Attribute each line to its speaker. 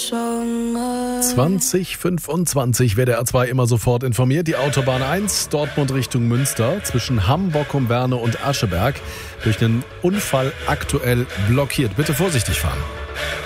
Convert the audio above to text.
Speaker 1: 2025 WDR 2 immer sofort informiert. Die Autobahn 1, Dortmund Richtung Münster, zwischen Hamm, Bochum, Werne und Ascheberg durch einen Unfall aktuell blockiert. Bitte vorsichtig fahren.